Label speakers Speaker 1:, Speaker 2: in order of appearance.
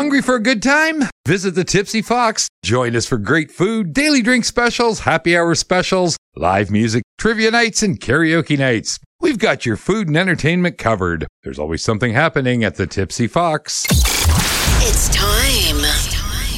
Speaker 1: Hungry for a good time? Visit the Tipsy Fox. Join us for great food, daily drink specials, happy hour specials, live music, trivia nights, and karaoke nights. We've got your food and entertainment covered. There's always something happening at the Tipsy Fox.
Speaker 2: It's time